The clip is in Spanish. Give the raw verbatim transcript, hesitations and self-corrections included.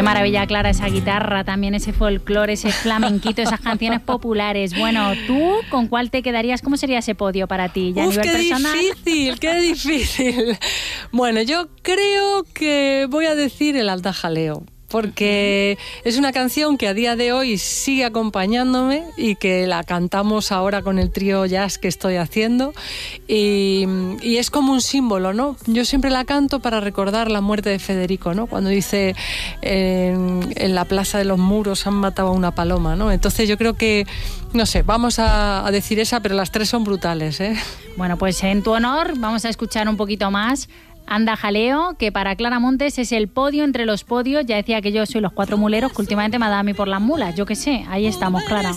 maravilla, Clara, esa guitarra, también ese folclore, ese flamenquito, esas canciones populares. Bueno, ¿tú con cuál te quedarías? ¿Cómo sería ese podio para ti? ¿Ya Uf, a nivel qué personal? difícil, qué difícil. Bueno, yo creo que voy a decir el Alta Jaleo, porque es una canción que a día de hoy sigue acompañándome y que la cantamos ahora con el trío jazz que estoy haciendo y, y es como un símbolo, ¿no? Yo siempre la canto para recordar la muerte de Federico, ¿no? Cuando dice en, en la Plaza de los Muros han matado a una paloma, ¿no? Entonces yo creo que, no sé, vamos a, a decir esa, pero las tres son brutales, ¿eh? Bueno, pues en tu honor vamos a escuchar un poquito más Anda Jaleo, que para Clara Montes es el podio entre los podios. Ya decía que yo soy los cuatro muleros, que últimamente me ha dado a mí por las mulas. Yo qué sé, ahí estamos, Clara.